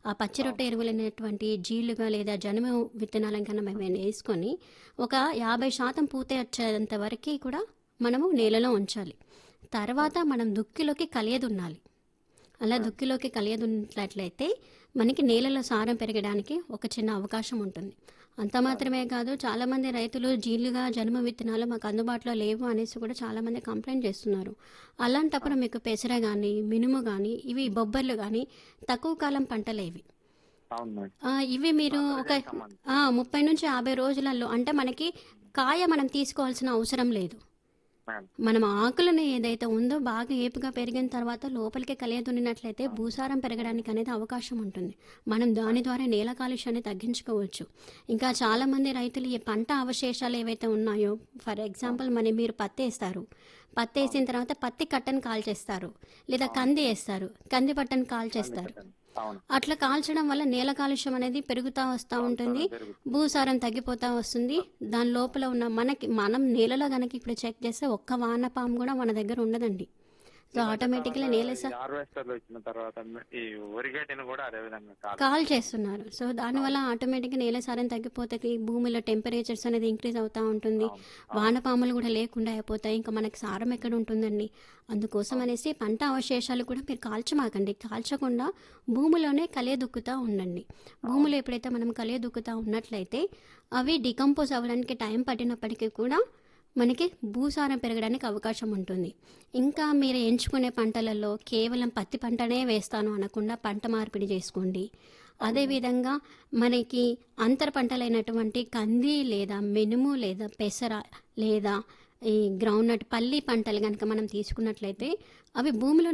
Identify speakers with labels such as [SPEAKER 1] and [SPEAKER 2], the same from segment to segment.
[SPEAKER 1] ఆ పచ్చి
[SPEAKER 2] అవును.
[SPEAKER 1] రొట్టె ఎరువులైనటువంటి జీలుగా లేదా జనుము విత్తనాలను కన్నా మేము వేసుకొని ఒక 50% పూత వచ్చేంత వరకు కూడా మనము
[SPEAKER 2] అవును.
[SPEAKER 1] నేలలో ఉంచాలి. తర్వాత
[SPEAKER 2] ఓకే.
[SPEAKER 1] మనం దుక్కిలోకి కలియదున్నాలి. అలా
[SPEAKER 2] మేడం.
[SPEAKER 1] దుక్కిలోకి కలియదున్నట్లయితే మనకి నేలలో సారం పెరగడానికి ఒక చిన్న అవకాశం ఉంటుంది. అంత
[SPEAKER 2] అవును.
[SPEAKER 1] మాత్రమే కాదు, చాలామంది రైతులు జీలుగా జనుము విత్తనాలు మాకు అందుబాటులో లేవు అనేసి కూడా చాలామంది కంప్లైంట్ చేస్తున్నారు. అలాంటప్పుడు
[SPEAKER 2] అవును.
[SPEAKER 1] మీకు పెసర కానీ మినుము కానీ ఇవి బొబ్బర్లు కానీ తక్కువ కాలం పంటలేవి.
[SPEAKER 2] అవును మేడం.
[SPEAKER 1] ఇవి మీరు ఒక
[SPEAKER 2] నత్రజని సంబంధించి.
[SPEAKER 1] 30-50 రోజులలో అంటే మనకి కాయ మనం తీసుకోవాల్సిన అవసరం లేదు.
[SPEAKER 2] మేడం.
[SPEAKER 1] మనం ఆకులను ఏదైతే ఉందో బాగా ఏపుగా పెరిగిన తర్వాత లోపలికి కలియదున్నినట్లయితే
[SPEAKER 2] అవును.
[SPEAKER 1] భూసారం పెరగడానికి అనేది అవకాశం ఉంటుంది. మనం దాని
[SPEAKER 2] మేడం.
[SPEAKER 1] ద్వారా నేల కాలుష్యాన్ని తగ్గించుకోవచ్చు. ఇంకా చాలామంది రైతులు ఈ పంట అవశేషాలు ఏవైతే ఉన్నాయో, ఫర్
[SPEAKER 2] అవును.
[SPEAKER 1] ఎగ్జాంపుల్ మీరు పత్తి వేస్తారు. పత్తి
[SPEAKER 2] అవును.
[SPEAKER 1] వేసిన తర్వాత పత్తి కట్టను కాల్చేస్తారు, లేదా
[SPEAKER 2] అవును.
[SPEAKER 1] కంది వేస్తారు, కంది పట్టను
[SPEAKER 2] కంది
[SPEAKER 1] కాల్చేస్తారు.
[SPEAKER 2] పెట్టండి. అవును.
[SPEAKER 1] అట్లా కాల్చడం వల్ల నేల కాలుష్యం అనేది పెరుగుతూ వస్తూ ఉంటుంది.
[SPEAKER 2] కాలుష్యం పెరుగుతుంది.
[SPEAKER 1] భూసారం తగ్గిపోతూ వస్తుంది. దాని
[SPEAKER 2] అవును.
[SPEAKER 1] లోపల ఉన్న మనం నేలలో గనక ఇప్పుడు చెక్ చేస్తే ఒక్క వానపాము కూడా మన దగ్గర ఉండదండి. సో
[SPEAKER 2] ఈ మధ్య
[SPEAKER 1] ఆటోమేటిక్గా
[SPEAKER 2] కాలంలో ఈ
[SPEAKER 1] నేల
[SPEAKER 2] హార్వెస్టర్లు వచ్చిన తర్వాత ఈ వరిగడ్డిని కూడా అదే విధంగా
[SPEAKER 1] కాల్
[SPEAKER 2] కాల్చేస్తున్నారు.
[SPEAKER 1] చేస్తున్నారు. సో దానివల్ల
[SPEAKER 2] అవును.
[SPEAKER 1] ఆటోమేటిక్గా నేల సారం తగ్గిపోతుంది. భూమిలో టెంపరేచర్స్ అనేది ఇంక్రీజ్ అవుతూ ఉంటుంది.
[SPEAKER 2] అవును. అవును.
[SPEAKER 1] వానపాములు కూడా లేకుండా అయిపోతాయి. ఇంకా మనకి సారం ఎక్కడ ఉంటుందండి. అందుకోసం
[SPEAKER 2] అవును.
[SPEAKER 1] అనేసి పంట అవశేషాలు కూడా మీరు కాల్చమాకండి. కాల్చకుండా భూమిలోనే కలియదుక్కుతూ ఉండండి.
[SPEAKER 2] అవును.
[SPEAKER 1] భూమిలో ఎప్పుడైతే మనం కలియదుక్కుతూ ఉన్నట్లయితే అవి డికంపోజ్ అవ్వడానికి టైం పట్టినప్పటికీ కూడా మనకి భూసారం పెరగడానికి అవకాశం ఉంటుంది. ఇంకా మీరు ఎంచుకునే పంటలలో కేవలం పత్తి పంటనే వేస్తాను అనకుండా పంట మార్పిడి చేసుకోండి.
[SPEAKER 2] అవును మేడం.
[SPEAKER 1] అదేవిధంగా మనకి అంతర పంటలైనటువంటి కంది లేదా మినుము లేదా పెసర లేదా ఈ గ్రౌండ్నట్ పల్లి పంటలు కనుక మనం తీసుకున్నట్లయితే అవి భూమిలో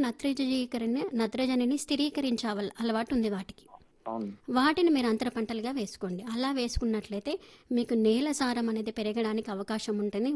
[SPEAKER 1] నత్రజనిని స్థిరీకరించే అలవాటు ఉంది వాటికి.
[SPEAKER 2] అవును.
[SPEAKER 1] వాటిని మీరు అంతర పంటలుగా వేసుకోండి. అలా వేసుకున్నట్లయితే మీకు నేల సారం అనేది పెరగడానికి అవకాశం ఉంటుంది.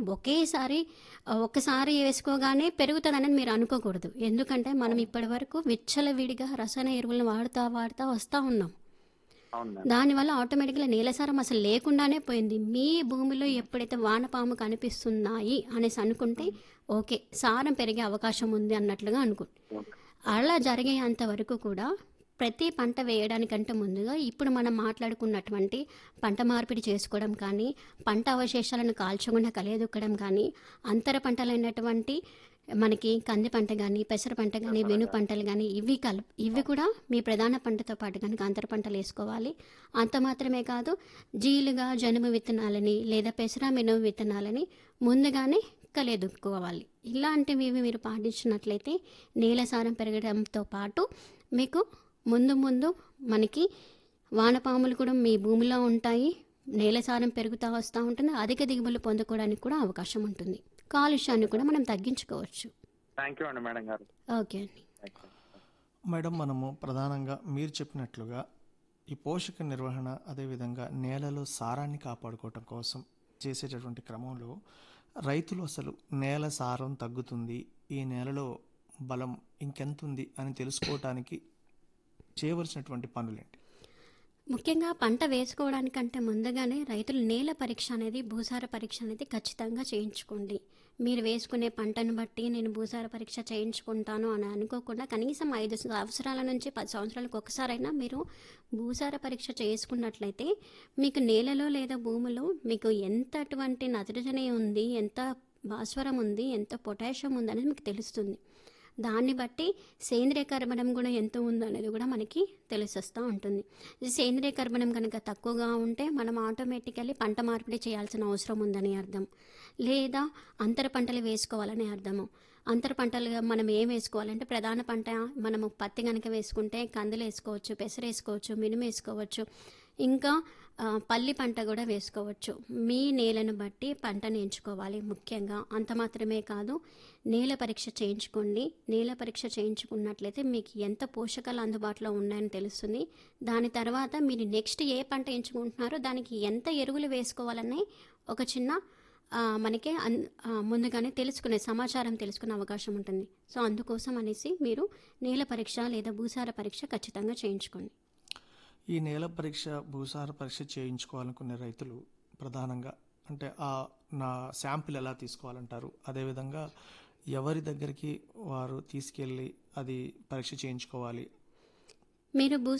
[SPEAKER 1] ఒక్కసారి వేసుకోగానే పెరుగుతుందనేది మీరు అనుకోకూడదు. ఎందుకంటే మనం
[SPEAKER 2] అవును.
[SPEAKER 1] ఇప్పటివరకు విచ్చలవిడిగా రసాయన ఎరువులను వాడుతా వస్తూ ఉన్నాం.
[SPEAKER 2] అవును మేడం.
[SPEAKER 1] దానివల్ల ఆటోమేటిక్గా నేల సారం అసలు లేకుండానే పోయింది. మీ భూమిలో
[SPEAKER 2] హ్మ్.
[SPEAKER 1] ఎప్పుడైతే వానపాము కనిపిస్తున్నాయి అనేసి అనుకుంటే
[SPEAKER 2] హ్మ్.
[SPEAKER 1] ఓకే, సారం పెరిగే అవకాశం ఉంది అన్నట్లుగా అనుకోండి.
[SPEAKER 2] ఓకే. ఓకే.
[SPEAKER 1] అలా జరిగేంత వరకు కూడా ప్రతి పంట వేయడానికంటే ముందుగా ఇప్పుడు మనం మాట్లాడుకున్నటువంటి పంట మార్పిడి చేసుకోవడం కానీ, పంట అవశేషాలను కాల్చకుండా కలియదుక్కడం కానీ, అంతర పంటలైనటువంటి మనకి కంది పంట కానీ, పెసర పంట కానీ,
[SPEAKER 2] పెసర
[SPEAKER 1] వెను
[SPEAKER 2] గాని.
[SPEAKER 1] పంటలు కానీ ఇవి
[SPEAKER 2] అవును.
[SPEAKER 1] కూడా మీ ప్రధాన పంటతో పాటు కనుక అంతర పంటలు వేసుకోవాలి. అంత మాత్రమే కాదు, జీలుగా జనుము విత్తనాలని లేదా పెసర మినుము విత్తనాలని ముందుగానే కలియదుక్కోవాలి. ఇలాంటివి మీరు పాటించినట్లయితే నేల సారం పెరగడంతో పాటు మీకు ముందు ముందు మనకి వానపాములు కూడా మీ భూమిలో ఉంటాయి. నేల సారం పెరుగుతూ వస్తూ ఉంటుంది. అధిక దిగుబడులు పొందుకోవడానికి కూడా అవకాశం ఉంటుంది.
[SPEAKER 2] ఓకే
[SPEAKER 1] కాలుష్యాన్ని కూడా
[SPEAKER 2] మేడం.
[SPEAKER 1] మనం తగ్గించుకోవచ్చు.
[SPEAKER 2] థ్యాంక్ యూ అండి మేడం గారు.
[SPEAKER 1] ఓకే అండి.
[SPEAKER 2] Thank you.
[SPEAKER 3] మేడం, మనము ప్రధానంగా మీరు చెప్పినట్లుగా ఈ పోషక నిర్వహణ, అదేవిధంగా నేలలో సారాన్ని కాపాడుకోవటం కోసం చేసేటటువంటి క్రమంలో రైతులు అసలు నేల సారం తగ్గుతుంది, ఈ నేలలో బలం ఇంకెంతుంది అని తెలుసుకోవటానికి చేయవలసినటువంటి పనులేంటి?
[SPEAKER 1] ముఖ్యంగా పంట వేసుకోవడానికంటే ముందుగానే రైతులు నేల పరీక్ష అనేది భూసార పరీక్ష అనేది ఖచ్చితంగా చేయించుకోండి. మీరు వేసుకునే పంటను బట్టి నేను భూసార పరీక్ష చేయించుకుంటాను అని అనుకోకుండా కనీసం 5 సంవత్సరాల నుంచి 10 సంవత్సరాలకు ఒకసారైనా మీరు భూసార పరీక్ష చేసుకున్నట్లయితే మీకు నేలలో లేదా భూమిలో మీకు ఎంతటువంటి నత్రజని ఉంది, ఎంత భాస్వరం ఉంది, ఎంత పొటాషియం ఉంది అనేది మీకు తెలుస్తుంది. దాన్ని బట్టి సేంద్రియ కర్బనం కూడా ఎంత ఉందో అనేది కూడా మనకి తెలిసొస్తూ ఉంటుంది. ఈ సేంద్రియ కర్బనం కనుక తక్కువగా ఉంటే మనం ఆటోమేటికల్లీ పంట మార్పిడి చేయాల్సిన అవసరం ఉందని అర్థం, లేదా అంతర పంటలు వేసుకోవాలని అర్థము. అంతర పంటలుగా మనం ఏం వేసుకోవాలంటే ప్రధాన పంట మనము పత్తి కనుక వేసుకుంటే కందులు వేసుకోవచ్చు, పెసర వేసుకోవచ్చు, మినుము వేసుకోవచ్చు, ఇంకా పల్లి పంట కూడా వేసుకోవచ్చు. మీ నేలను బట్టి పంటను ఎంచుకోవాలి. ముఖ్యంగా అంత మాత్రమే కాదు, నేల పరీక్ష చేయించుకోండి. నేల పరీక్ష చేయించుకున్నట్లయితే మీకు ఎంత పోషకాలు అందుబాటులో ఉన్నాయని తెలుస్తుంది. దాని తర్వాత మీరు నెక్స్ట్ ఏ పంట ఎంచుకుంటున్నారో దానికి ఎంత ఎరువులు వేసుకోవాలని ఒక చిన్న మనకి ముందుగానే సమాచారం తెలుసుకునే అవకాశం ఉంటుంది. సో అందుకోసం అనేసి మీరు నేల పరీక్ష లేదా భూసార పరీక్ష ఖచ్చితంగా చేయించుకోండి.
[SPEAKER 3] ఈ నేల పరీక్ష, భూసార పరీక్ష చేయించుకోవాలనుకునే రైతులు ప్రధానంగా అంటే నా శాంపిల్ ఎలా తీసుకోవాలంటారు? అదేవిధంగా ఎవరి దగ్గరికి వారు తీసుకెళ్ళి అది పరీక్ష చేయించుకోవాలి?
[SPEAKER 1] మీరు